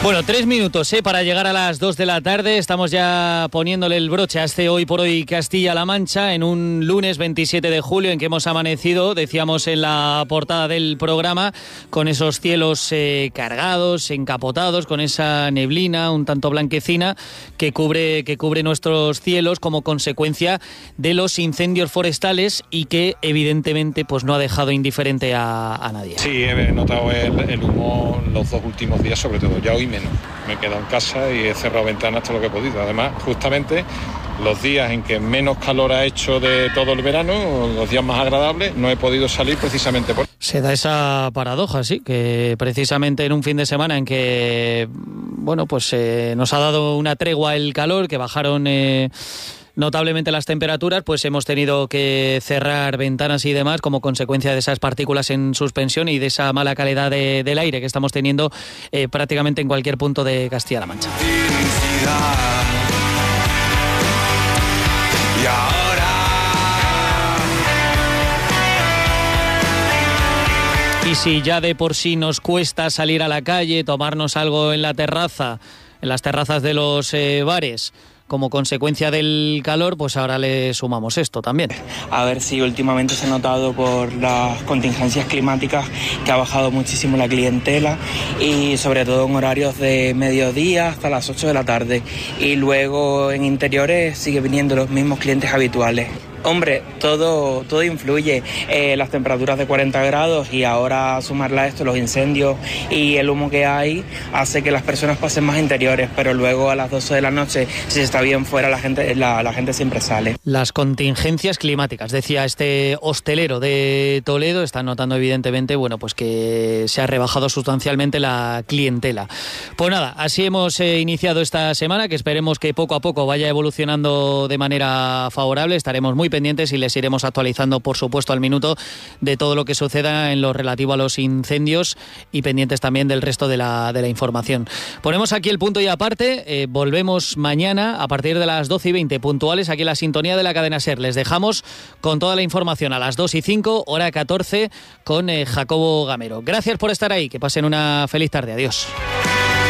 Bueno, 3 minutos para llegar a las 2 de la tarde. Estamos ya poniéndole el broche a este Hoy por Hoy Castilla-La Mancha en un lunes 27 de julio en que hemos amanecido, decíamos en la portada del programa, con esos cielos cargados, encapotados, con esa neblina un tanto blanquecina que cubre nuestros cielos como consecuencia de los incendios forestales y que evidentemente pues no ha dejado indiferente a nadie. Sí, he notado el humo los 2 últimos días, sobre todo. Ya hoy menos. Me he quedado en casa y he cerrado ventanas todo lo que he podido. Además, justamente los días en que menos calor ha hecho de todo el verano, los días más agradables, no he podido salir precisamente por... Se da esa paradoja, sí, que precisamente en un fin de semana en que, bueno, pues nos ha dado una tregua el calor, que bajaron notablemente las temperaturas, pues hemos tenido que cerrar ventanas y demás como consecuencia de esas partículas en suspensión y de esa mala calidad del aire que estamos teniendo prácticamente en cualquier punto de Castilla-La Mancha. Y ahora... Y si ya de por sí nos cuesta salir a la calle, tomarnos algo en la terraza, en las terrazas de los bares, como consecuencia del calor, pues ahora le sumamos esto también. A ver si últimamente se ha notado por las contingencias climáticas que ha bajado muchísimo la clientela y sobre todo en horarios de mediodía hasta las 8 de la tarde. Y luego en interiores sigue viniendo los mismos clientes habituales. Hombre, todo influye, las temperaturas de 40 grados y ahora sumarle a esto los incendios y el humo que hay hace que las personas pasen más interiores, pero luego a las 12 de la noche, si está bien fuera, la gente siempre sale. Las contingencias climáticas, decía este hostelero de Toledo, están notando evidentemente, bueno, pues que se ha rebajado sustancialmente la clientela. Pues nada, así hemos iniciado esta semana, que esperemos que poco a poco vaya evolucionando de manera favorable. Estaremos muy pendientes y les iremos actualizando, por supuesto, al minuto de todo lo que suceda en lo relativo a los incendios y pendientes también del resto de la información. Ponemos aquí el punto y aparte, volvemos mañana a partir de las 12:20 puntuales aquí en la sintonía de la cadena SER. Les dejamos con toda la información a las 2:05, hora 14, con Jacobo Gamero. Gracias por estar ahí, que pasen una feliz tarde. Adiós.